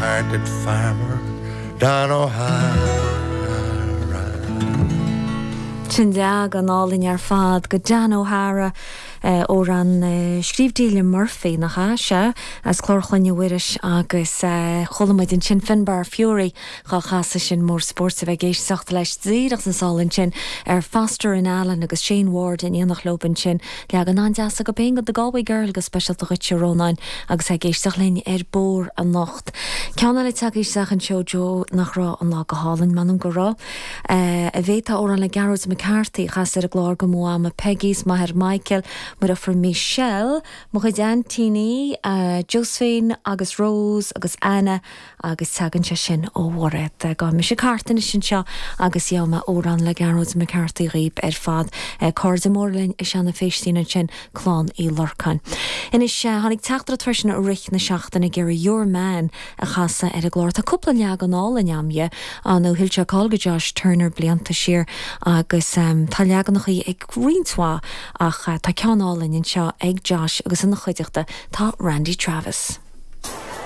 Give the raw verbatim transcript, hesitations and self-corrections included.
hearted farmer down O'Hara. Sin deag an álinn ar fad go Dan O'Hara ó ran scríbdíle Murphy nach ha se as chlórchaine wiris agus cholamid in sin Finbar Fury cha chasa sin mór sports a bheith géis sacht leis zíach san sálinn sin ar Foster in Allen agus Shane Ward in íonach lópan sin le an andeasa go péngad de Galway Girl agus special do chuit Rónain agus a géisteach lein ar bór a nacht. Ceanna le tag isteach an seo Jo nach rá an lá go hálinn manum go rá a bhéta ó an le Garrod McCarthy chas ar a glár go mó am a Peggy's Maher Michael mar a for Michelle mo chu Dantini uh, Josephine agus Rose agus Anna agus tagan se sin ó warad ga me se cartain sin seo agus jaama ó an le Garrod McCarthy rib ar fad uh, Corda Morlin is an na féistína sin clán í Lorcan. In is uh, hannig teachtar tversin a rich na seachtain a gera Your Man a chasa ar a glár tá cúpla leag an ála neamje an ó Hilse Colga Josh Turner blianta sir agus um, tá leag nach í ag Greenswa ach uh, tá ceanálinn in seo ag Josh agus an na chuideachta tá Randy Travis.